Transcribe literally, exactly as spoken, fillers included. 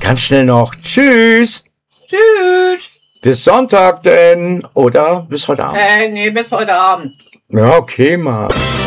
Ganz schnell noch. Tschüss. Tschüss. Bis Sonntag denn. Oder bis heute Abend. Äh, nee, bis heute Abend. Ja, okay, mal.